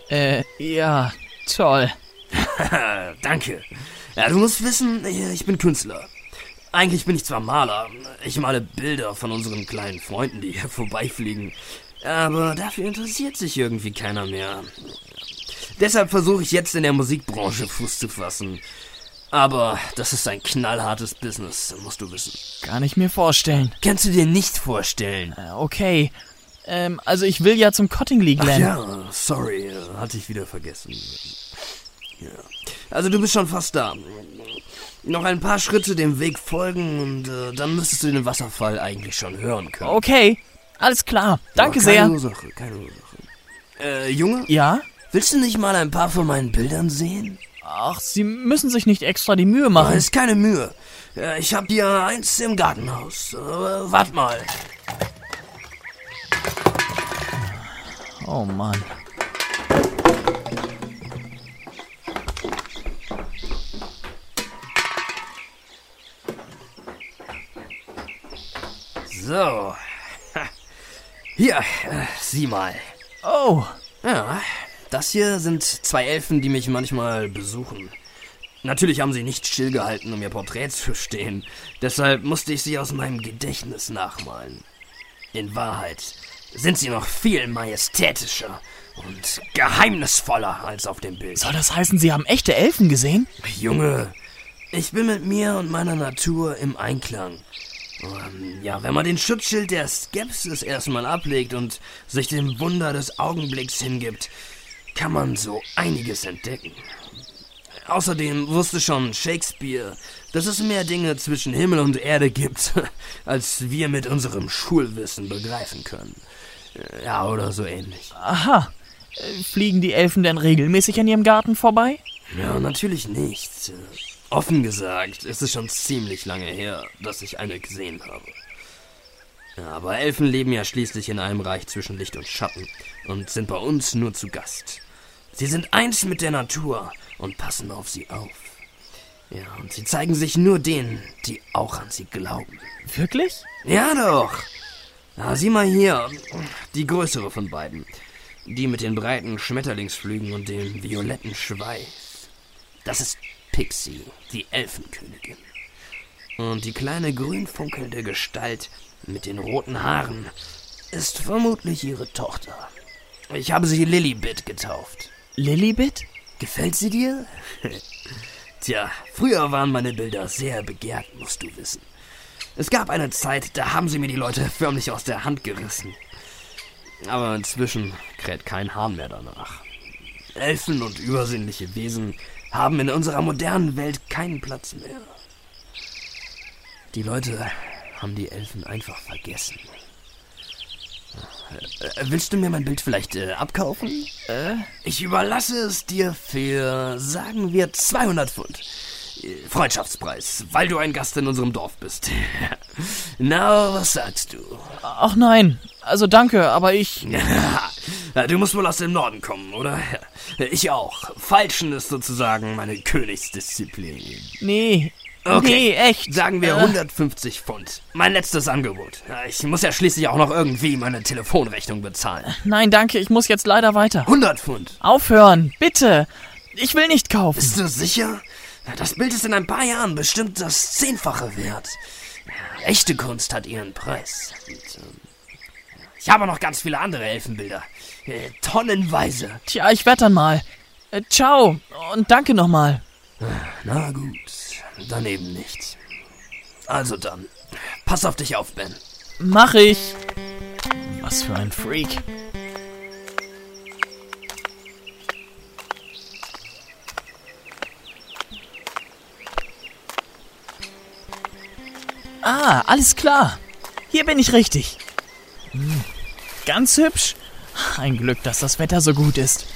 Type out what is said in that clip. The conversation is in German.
Ja, toll. Danke. Ja, du musst wissen, ich bin Künstler. Eigentlich bin ich zwar Maler. Ich male Bilder von unseren kleinen Freunden, die hier vorbeifliegen. Aber dafür interessiert sich irgendwie keiner mehr. Deshalb versuche ich jetzt in der Musikbranche Fuß zu fassen. Aber das ist ein knallhartes Business, musst du wissen. Kann ich mir vorstellen. Kannst du dir nicht vorstellen. Okay. Also ich will ja zum Cottingley Glen. Ach ja, sorry, hatte ich wieder vergessen. Ja. Also du bist schon fast da. Noch ein paar Schritte dem Weg folgen und dann müsstest du den Wasserfall eigentlich schon hören können. Okay, alles klar. Danke sehr. Keine Ursache. Junge? Ja? Willst du nicht mal ein paar von meinen Bildern sehen? Ach, Sie müssen sich nicht extra die Mühe machen. Ist keine Mühe. Ich hab hier eins im Gartenhaus. Wart mal. Oh Mann. So. Hier, sieh mal. Oh. Ja, das hier sind 2 Elfen, die mich manchmal besuchen. Natürlich haben sie nicht stillgehalten, um ihr Porträt zu stehen. Deshalb musste ich sie aus meinem Gedächtnis nachmalen. In Wahrheit sind sie noch viel majestätischer und geheimnisvoller als auf dem Bild. Soll das heißen, Sie haben echte Elfen gesehen? Junge, ich bin mit mir und meiner Natur im Einklang. Ja, wenn man den Schutzschild der Skepsis erstmal ablegt und sich dem Wunder des Augenblicks hingibt, kann man so einiges entdecken. Außerdem wusste schon Shakespeare, dass es mehr Dinge zwischen Himmel und Erde gibt, als wir mit unserem Schulwissen begreifen können. Ja, oder so ähnlich. Aha. Fliegen die Elfen denn regelmäßig an Ihrem Garten vorbei? Ja, natürlich nicht. Offen gesagt, ist es schon ziemlich lange her, dass ich eine gesehen habe. Ja, aber Elfen leben ja schließlich in einem Reich zwischen Licht und Schatten und sind bei uns nur zu Gast. Sie sind eins mit der Natur und passen auf sie auf. Ja, und sie zeigen sich nur denen, die auch an sie glauben. Wirklich? Ja doch. Na, sieh mal hier, die größere von beiden. Die mit den breiten Schmetterlingsflügen und dem violetten Schweif. Das ist Pixie, die Elfenkönigin. Und die kleine grün funkelnde Gestalt mit den roten Haaren ist vermutlich ihre Tochter. Ich habe sie Lilibet getauft. Lilibet? Gefällt sie dir? Tja, früher waren meine Bilder sehr begehrt, musst du wissen. Es gab eine Zeit, da haben sie mir die Leute förmlich aus der Hand gerissen. Aber inzwischen kräht kein Hahn mehr danach. Elfen und übersinnliche Wesen haben in unserer modernen Welt keinen Platz mehr. Die Leute haben die Elfen einfach vergessen. Willst du mir mein Bild vielleicht abkaufen? Ich überlasse es dir für, sagen wir, 200 Pfund. Freundschaftspreis, weil du ein Gast in unserem Dorf bist. Na, was sagst du? Ach nein, also danke, aber ich... Du musst wohl aus dem Norden kommen, oder? Ich auch. Falschen ist sozusagen meine Königsdisziplin. Nee, okay. Nee, echt. Sagen wir 150 Pfund. Mein letztes Angebot. Ich muss ja schließlich auch noch irgendwie meine Telefonrechnung bezahlen. Nein, danke, ich muss jetzt leider weiter. 100 Pfund. Aufhören, bitte. Ich will nicht kaufen. Bist du sicher? Das Bild ist in ein paar Jahren bestimmt das 10-fache wert. Echte Kunst hat ihren Preis. Und, ich habe noch ganz viele andere Elfenbilder. Tonnenweise. Tja, ich werde dann mal. Ciao und danke nochmal. Na gut, dann eben nicht. Also dann, pass auf dich auf, Ben. Mach ich. Was für ein Freak. Ah, alles klar. Hier bin ich richtig. Ganz hübsch. Ein Glück, dass das Wetter so gut ist.